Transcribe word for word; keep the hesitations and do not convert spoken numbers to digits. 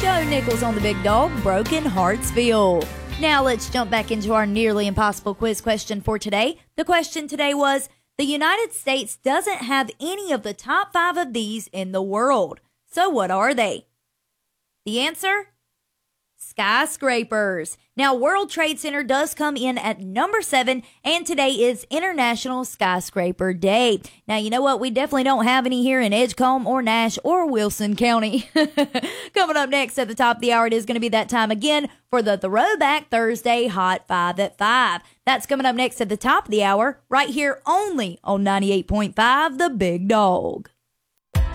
Joe Nichols on the Big Dog, Broken Heartsville. Now let's jump back into our nearly impossible quiz question for today. The question today was, the United States doesn't have any of the top five of these in the world. So what are they? The answer? Skyscrapers. Now, World Trade Center does come in at number seven, and today is International Skyscraper Day. Now, you know what? We definitely don't have any here in Edgecombe or Nash or Wilson County. Coming up next at the top of the hour, it is going to be that time again for the Throwback Thursday Hot Five at five. That's coming up next at the top of the hour, right here only on ninety-eight point five The Big Dog.